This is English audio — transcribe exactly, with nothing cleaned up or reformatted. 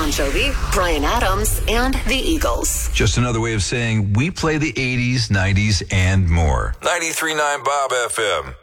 Bon Jovi, Bryan Adams, and the Eagles. Just another way of saying we play the eighties, nineties, and more. ninety-three point nine Bob F M.